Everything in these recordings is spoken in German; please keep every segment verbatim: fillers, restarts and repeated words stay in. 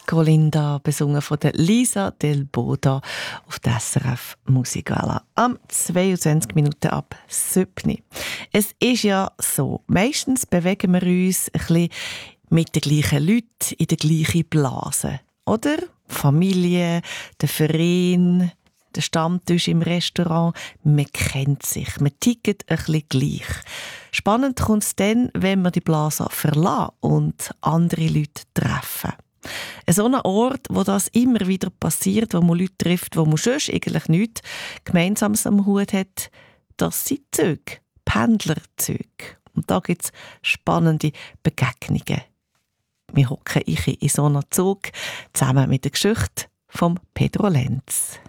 Colinda, besungen von der Lisa Del Boda auf der S R F Musikgala am zweiundzwanzig Minuten ab sieben. Es ist ja so, meistens bewegen wir uns ein bisschen mit den gleichen Leuten in der gleichen Blase. Oder? Familie, der Verein, der Stammtisch im Restaurant. Man kennt sich, man tickt ein bisschen gleich. Spannend kommt es dann, wenn wir die Blase verlassen und andere Leute treffen. Ein so ein Ort, wo das immer wieder passiert, wo man Leute trifft, wo man sonst eigentlich nichts Gemeinsames am Hut hat, das sind Züge, Pendlerzüge. Und da gibt es spannende Begegnungen. Wir hocken in so einem Zug zusammen mit der Geschichte von Pedro Lenz.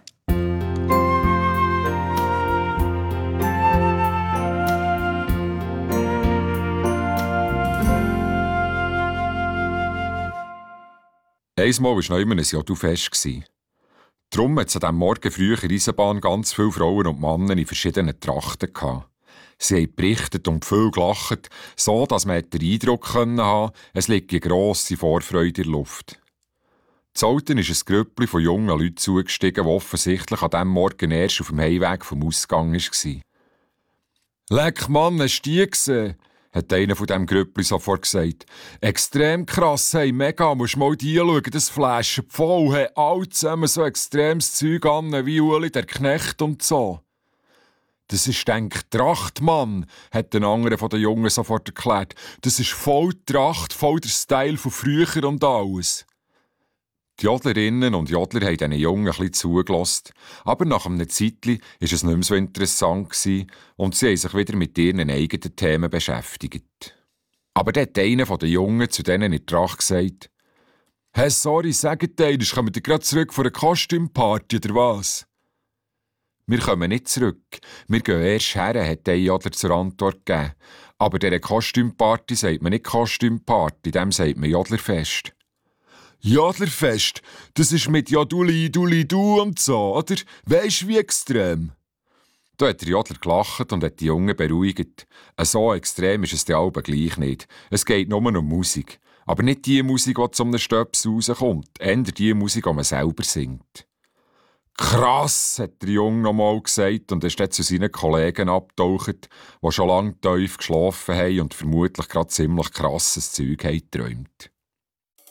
Einmal war noch immer ein Jodufest. Darum hat es an diesem Morgen früh in der Eisenbahn ganz viele Frauen und Männer in verschiedenen Trachten gehabt. Sie haben berichtet und viel gelacht, so dass man den Eindruck haben konnte, es liegt eine grosse Vorfreude in der Luft. Das Auto ist ein Grüppli von jungen Leuten zugestiegen, die offensichtlich an diesem Morgen erst auf dem Heimweg vom Ausgang war. «Leck Mann, hast du die gesehen?» hat einer von diesem Grüppli sofort gesagt. «Extrem krass, hey, mega, musst mal die schauen, das Flaschen voll, hey, alle zusammen so extremes Zeug an, wie Uli, der Knecht und so.» «Das ist, denk Tracht, Mann», hat ein anderer von den Jungen sofort erklärt. «Das ist voll Tracht, voll der Style von früher und alles.» Die Jodlerinnen und Jodler haben diesen Jungen ein bisschen zugelassen, aber nach einem Zeitchen war es nicht mehr so interessant und sie haben sich wieder mit ihren eigenen Themen beschäftigt. Aber dann hat einer der Jungen zu denen in der Tracht gesagt: «Hey, sorry, sagt ihr, kommen ihr gerade zurück von einer Kostümparty oder was?» «Wir kommen nicht zurück. Wir gehen erst her», hat ein Jodler zur Antwort gegeben. «Aber dieser Kostümparty sagt man nicht Kostümparty, dem sagt man Jodlerfest.» «Jodlerfest, das ist mit Joduli, Duli, Du und so, oder? Weisst wie extrem?» Da hat der Jodler gelacht und hat die Jungen beruhigt. So extrem ist es der Alben gleich nicht. Es geht nur um Musik. Aber nicht die Musik, die zu einem Stöps rauskommt, eher die Musik, die man selber singt. «Krass», hat der Junge noch mal gesagt und ist dann zu seinen Kollegen abgetaucht, die schon lange tief geschlafen haben und vermutlich gerade ziemlich krasses Zeug haben geträumt.